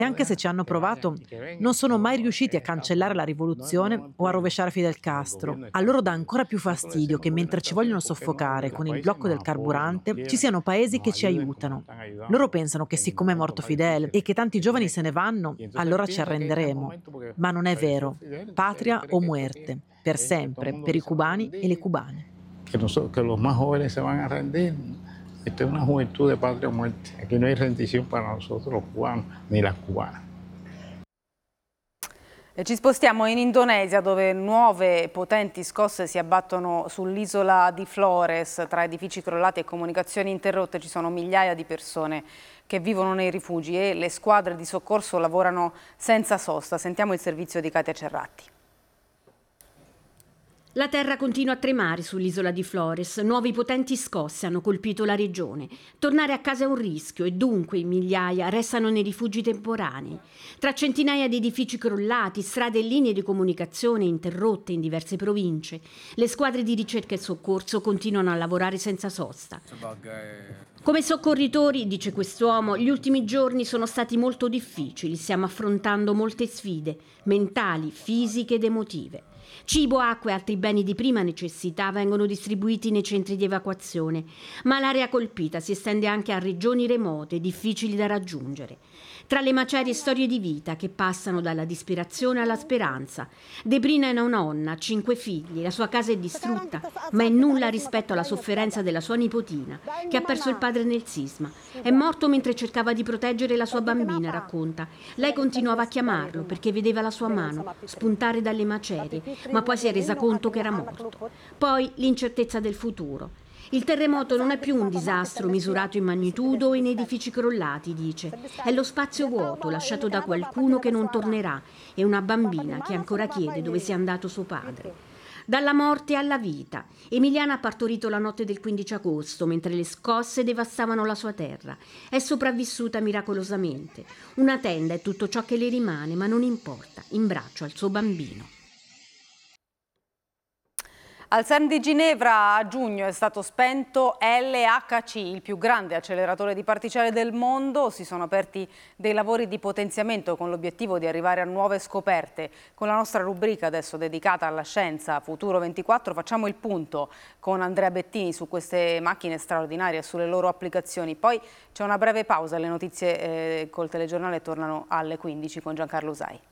E anche se ci hanno provato, non sono mai riusciti a cancellare la rivoluzione o a rovesciare Fidel Castro. A loro dà ancora più fastidio che mentre ci vogliono soffocare con il blocco del carburante, ci siano paesi che ci aiutano. Loro pensano che siccome è morto Fidel e che tanti giovani se ne vanno, allora ci arrenderemo. Ma non è vero. Patria o muerte, per sempre, per i cubani e le cubane. Que los más jóvenes se van a rendir. Esta es una juventud de patria o muerte. Aquí no hay rendición para nosotros los cubanos ni las cubanas. E ci spostiamo in Indonesia, dove nuove potenti scosse si abbattono sull'isola di Flores. Tra edifici crollati e comunicazioni interrotte ci sono migliaia di persone che vivono nei rifugi e le squadre di soccorso lavorano senza sosta. Sentiamo il servizio di Katia Cerratti. La terra continua a tremare sull'isola di Flores. Nuovi potenti scosse hanno colpito la regione. Tornare a casa è un rischio e dunque in migliaia restano nei rifugi temporanei. Tra centinaia di edifici crollati, strade e linee di comunicazione interrotte in diverse province, le squadre di ricerca e soccorso continuano a lavorare senza sosta. Come soccorritori, dice quest'uomo, gli ultimi giorni sono stati molto difficili. Stiamo affrontando molte sfide mentali, fisiche ed emotive. Cibo, acqua e altri beni di prima necessità vengono distribuiti nei centri di evacuazione, ma l'area colpita si estende anche a regioni remote, difficili da raggiungere. Tra le macerie storie di vita che passano dalla disperazione alla speranza. Debrina è una nonna, 5 figli, la sua casa è distrutta, ma è nulla rispetto alla sofferenza della sua nipotina, che ha perso il padre nel sisma. È morto mentre cercava di proteggere la sua bambina, racconta. Lei continuava a chiamarlo perché vedeva la sua mano spuntare dalle macerie, ma poi si è resa conto che era morto. Poi l'incertezza del futuro. Il terremoto non è più un disastro misurato in magnitudo o in edifici crollati, dice. È lo spazio vuoto lasciato da qualcuno che non tornerà e una bambina che ancora chiede dove sia andato suo padre. Dalla morte alla vita. Emiliana ha partorito la notte del 15 agosto, mentre le scosse devastavano la sua terra. È sopravvissuta miracolosamente. Una tenda è tutto ciò che le rimane, ma non importa, in braccio al suo bambino. Al CERN di Ginevra a giugno è stato spento LHC, il più grande acceleratore di particelle del mondo. Si sono aperti dei lavori di potenziamento con l'obiettivo di arrivare a nuove scoperte. Con la nostra rubrica adesso dedicata alla scienza Futuro 24 facciamo il punto con Andrea Bettini su queste macchine straordinarie e sulle loro applicazioni. Poi c'è una breve pausa, le notizie col telegiornale tornano alle 15 con Giancarlo Usai.